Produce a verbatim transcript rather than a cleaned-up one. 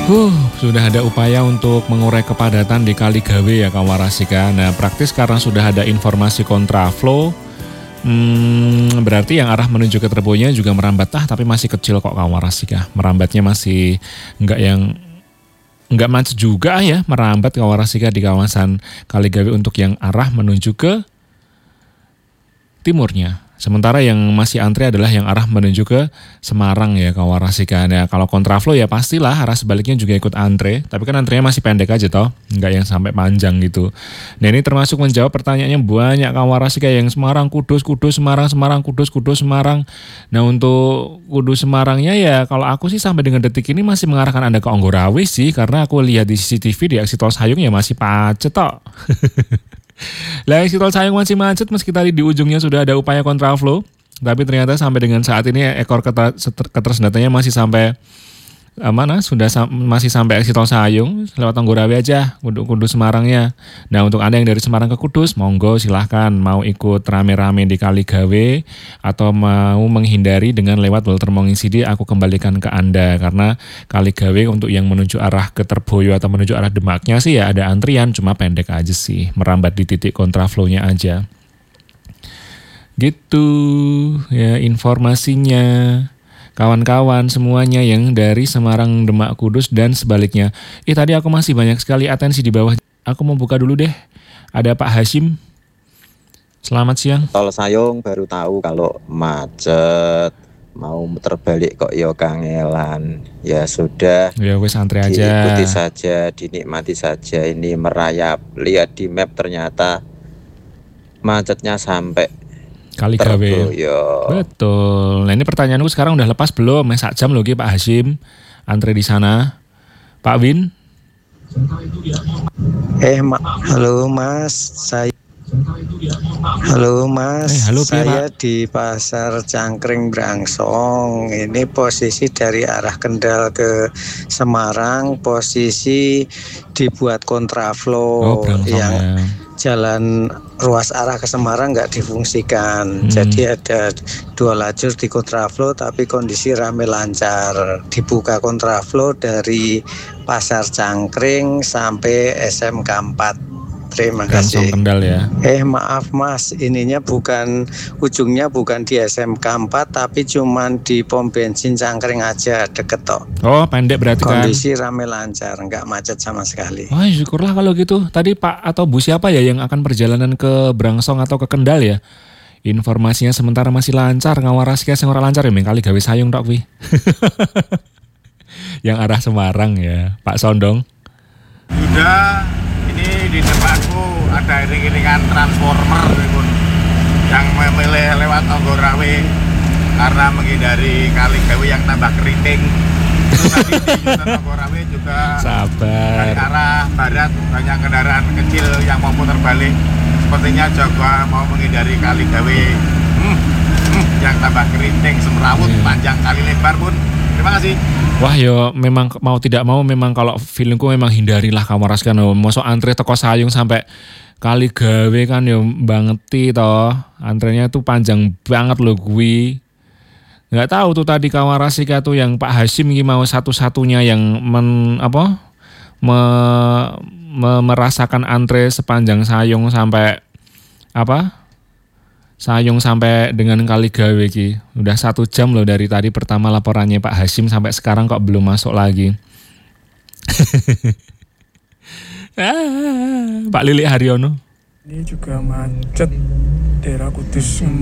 Huh, sudah ada upaya untuk mengurai kepadatan di Kali Gawe ya Kawarasika. Nah, praktis karena sudah ada informasi kontraflow, hmm, berarti yang arah menuju ke Terbonya juga merambat tah, tapi masih kecil kok Kawarasika. Merambatnya masih nggak yang nggak macet juga ya, merambat Kawarasika di kawasan Kali Gawe untuk yang arah menuju ke timurnya. Sementara yang masih antri adalah yang arah menuju ke Semarang ya Kawarasika. Nah, kalau kontraflow ya pastilah arah sebaliknya juga ikut antre. Tapi kan antrenya masih pendek aja toh, nggak yang sampai panjang gitu. Nah, ini termasuk menjawab pertanyaannya banyak Kawarasika yang Semarang, Kudus, Kudus, Semarang, Semarang, Kudus, Kudus, Semarang. Nah, untuk Kudus Semarangnya ya kalau aku sih sampai dengan detik ini masih mengarahkan Anda ke Anggorawe sih. Karena aku lihat di C C T V di Exit Tol Sayung ya masih pacet toh. Lah Exit Tol Sayung masih macet meski tadi di ujungnya sudah ada upaya kontraflow, tapi ternyata sampai dengan saat ini ekor ketersendatanya masih sampai eh, mana? Sudah sam- masih sampai Exit Tol Sayung, lewat Anggorawe aja untuk Kudus Semarangnya. Nah, untuk Anda yang dari Semarang ke Kudus, monggo silahkan mau ikut rame-rame di Kali Gawe atau mau menghindari dengan lewat Walter Mongisidi, aku kembalikan ke Anda karena Kali Gawe untuk yang menuju arah ke Terboyo atau menuju arah Demaknya sih ya ada antrian, cuma pendek aja sih, merambat di titik kontraflow-nya aja. Gitu ya informasinya. Kawan-kawan semuanya yang dari Semarang, Demak, Kudus, dan sebaliknya. Eh tadi aku masih banyak sekali atensi di bawah. Aku mau buka dulu deh. Ada Pak Hashim. Selamat siang. Tol Sayung baru tahu kalau macet. Mau muter balik kok yo kangelan. Ya sudah. Ya wes antri aja. Diikuti saja, dinikmati saja. Ini merayap. Lihat di map ternyata macetnya sampai Kali Gawe. Terboyo. Betul. Nah ini pertanyaanku sekarang udah lepas belum? Mes sak jam loh Pak Hashim. Antre di sana. Pak Win. Eh, ma halo Mas, saya Halo Mas, eh, halo, saya Pak. Di Pasar Cangkring Brangsong. Ini posisi dari arah Kendal ke Semarang, posisi dibuat kontraflow oh, yang ya. Jalan ruas arah ke Semarang nggak difungsikan. Hmm. Jadi ada dua lajur di kontraflow tapi kondisi rame lancar. Dibuka kontraflow dari Pasar Cangkring sampai S M K empat. Terima kasih. Kendal ya. Eh maaf Mas, ininya bukan ujungnya bukan di S M K empat tapi cuman di pom bensin Cangkring aja deket toh. Oh pendek berarti kondisi kan. Kondisi rame lancar, nggak macet sama sekali. Oh syukurlah kalau gitu. Tadi Pak atau Bu siapa ya yang akan perjalanan ke Brangsong atau ke Kendal ya? Informasinya sementara masih lancar, Kawarasika sing ora lancar ya meng Kali Gawe Sayung tok kuwi. Yang arah Semarang ya, Pak Sondong. Sudah. Ini di depanku ada iring-iringan transformer yang memilih lewat Anggorawe karena menghindari Kali Gawe yang tambah keriting. Terus tadi di Anggorawe juga sabar. Dari arah barat banyak kendaraan kecil yang mau putar balik. Sepertinya juga mau menghindari Kali Gawe hmm, hmm, yang tambah keriting, semrawut, yeah. Panjang kali lebar pun. Terima kasih. Wah yo memang mau tidak mau memang kalau feelingku memang hindarilah Kawarasika. Mosok antre teko Sayung sampai Kali Gawe kan yo bangeti toh. Antrenya tuh panjang banget loh gue. Nggak tahu tuh tadi Kawarasika tuh yang Pak Hashim ini mau satu-satunya yang men apa me, me, merasakan antre sepanjang Sayung sampai apa? Sayung sampai dengan Kali Gawe ki. Udah satu jam loh dari tadi pertama laporannya Pak Hashim sampai sekarang kok belum masuk lagi. ah, Pak Lilik Haryono. Ini juga macet daerah Kudus.